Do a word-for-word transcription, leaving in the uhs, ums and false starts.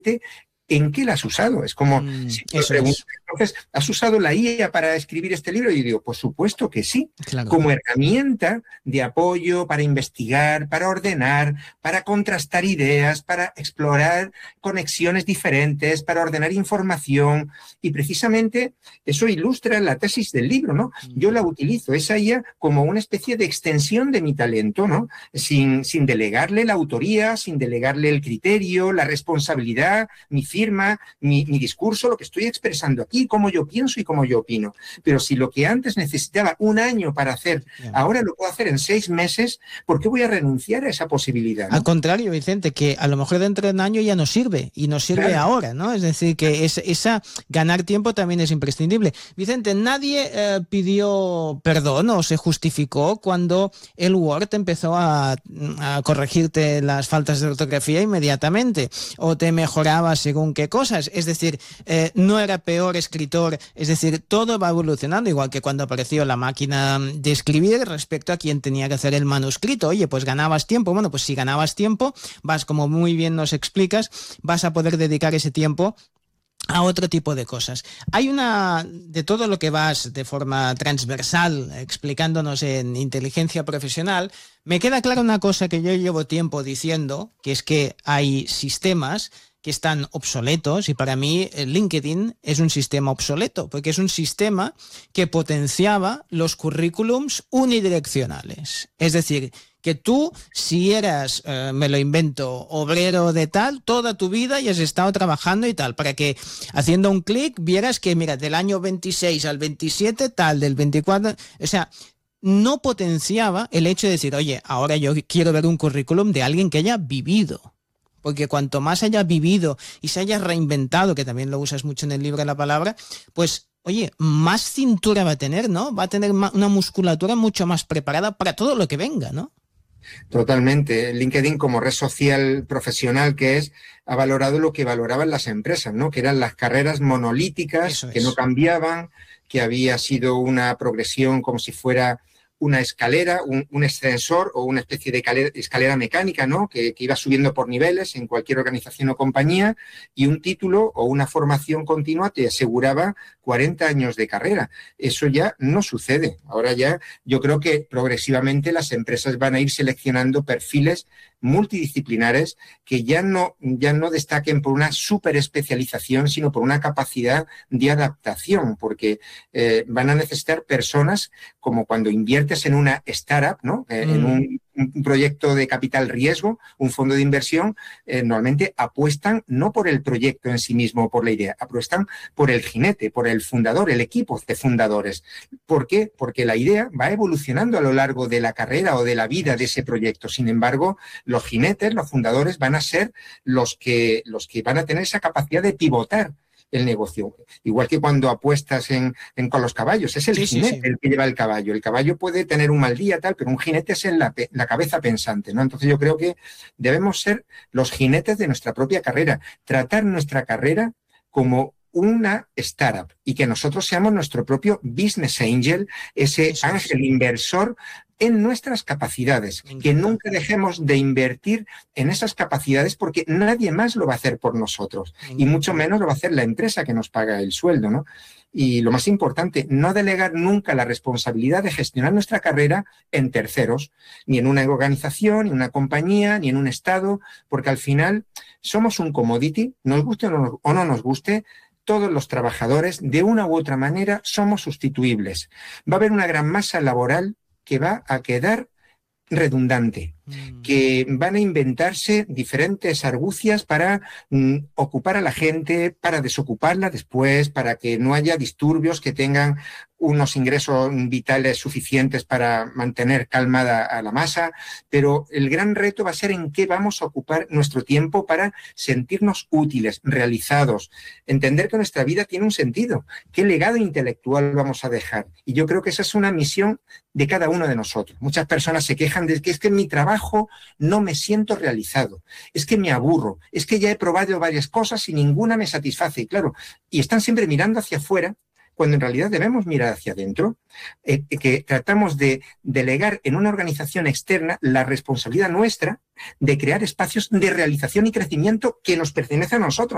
¿en qué la has usado? Es como, mm, si me eso preguntas, es. entonces, ¿has usado la I A para escribir este libro? Y yo digo, por supuesto que sí, Claro. como herramienta de apoyo para investigar, para ordenar, para contrastar ideas, para explorar conexiones diferentes, para ordenar información, y precisamente eso ilustra la tesis del libro, ¿no? Yo la utilizo, esa I A, como una especie de extensión de mi talento, ¿no? Sin, sin delegarle la autoría, sin delegarle el criterio, la responsabilidad, mi firma, mi, mi discurso, lo que estoy expresando aquí, cómo yo pienso y cómo yo opino. Pero si lo que antes necesitaba un año para hacer, Yeah. ahora lo puedo hacer en seis meses, ¿por qué voy a renunciar a esa posibilidad, ¿no? Al contrario, Vicente, que a lo mejor dentro de un año ya no sirve, y nos sirve Claro. ahora, ¿no? Es decir, que es, esa ganar tiempo también es imprescindible. Vicente, nadie eh, pidió perdón o se justificó cuando el Word empezó a, a corregirte las faltas de ortografía inmediatamente, o te mejoraba según qué cosas. Es decir, eh, no era peor escritor, es decir, todo va evolucionando, igual que cuando apareció la máquina de escribir respecto a quien tenía que hacer el manuscrito. Oye, pues ganabas tiempo. Bueno, pues si ganabas tiempo, vas, como muy bien nos explicas, vas a poder dedicar ese tiempo a otro tipo de cosas. Hay una, de todo lo que vas de forma transversal explicándonos en inteligencia profesional, me queda clara una cosa que yo llevo tiempo diciendo, que es que hay sistemas que están obsoletos, y para mí el LinkedIn es un sistema obsoleto, porque es un sistema que potenciaba los currículums unidireccionales. Es decir, que tú, si eras, eh, me lo invento, obrero de tal, toda tu vida y has estado trabajando y tal, para que haciendo un clic vieras que, mira, del año veintiséis al veintisiete, tal, del veinticuatro, o sea, no potenciaba el hecho de decir, oye, ahora yo quiero ver un currículum de alguien que haya vivido. Porque cuanto más haya vivido y se haya reinventado, que también lo usas mucho en el libro de la palabra, pues, oye, más cintura va a tener, ¿no? Va a tener una musculatura mucho más preparada para todo lo que venga, ¿no? Totalmente. LinkedIn, como red social profesional que es, ha valorado lo que valoraban las empresas, ¿no? Que eran las carreras monolíticas, Eso que es. no cambiaban, que había sido una progresión como si fuera una escalera, un, un ascensor o una especie de escalera, escalera mecánica, ¿no? Que, que iba subiendo por niveles en cualquier organización o compañía, y un título o una formación continua te aseguraba cuarenta años de carrera. Eso ya no sucede. Ahora ya yo creo que progresivamente las empresas van a ir seleccionando perfiles multidisciplinares que ya no, ya no destaquen por una superespecialización, sino por una capacidad de adaptación, porque eh, van a necesitar personas como cuando inviertes en una startup, ¿no? Eh, mm. En un, un proyecto de capital riesgo, un fondo de inversión, eh, normalmente apuestan no por el proyecto en sí mismo o por la idea, apuestan por el jinete, por el fundador, el equipo de fundadores. ¿Por qué? Porque la idea va evolucionando a lo largo de la carrera o de la vida de ese proyecto. Sin embargo, los jinetes, los fundadores, van a ser los que, los que van a tener esa capacidad de pivotar el negocio. Igual que cuando apuestas en, en con los caballos, es el Sí, jinete sí, sí. el que lleva el caballo. El caballo puede tener un mal día, tal, pero un jinete es en la, la cabeza pensante, ¿no? Entonces yo creo que debemos ser los jinetes de nuestra propia carrera, tratar nuestra carrera como una startup y que nosotros seamos nuestro propio business angel, ese Eso ángel es. inversor en nuestras capacidades, que nunca dejemos de invertir en esas capacidades porque nadie más lo va a hacer por nosotros y mucho menos lo va a hacer la empresa que nos paga el sueldo, ¿no? Y lo más importante, no delegar nunca la responsabilidad de gestionar nuestra carrera en terceros, ni en una organización, ni en una compañía, ni en un estado, porque al final somos un commodity, nos guste o no nos guste, todos los trabajadores, de una u otra manera, somos sustituibles. Va a haber una gran masa laboral que va a quedar redundante, mm. que van a inventarse diferentes argucias para mm, ocupar a la gente, para desocuparla después, para que no haya disturbios, que tengan unos ingresos vitales suficientes para mantener calmada a la masa, pero el gran reto va a ser en qué vamos a ocupar nuestro tiempo para sentirnos útiles, realizados, entender que nuestra vida tiene un sentido, qué legado intelectual vamos a dejar. Y yo creo que esa es una misión de cada uno de nosotros. Muchas personas se quejan de que es que en mi trabajo no me siento realizado, es que me aburro, es que ya he probado varias cosas y ninguna me satisface. Y claro, y están siempre mirando hacia afuera, cuando en realidad debemos mirar hacia adentro, eh, que tratamos de delegar en una organización externa la responsabilidad nuestra de crear espacios de realización y crecimiento que nos pertenecen a nosotros.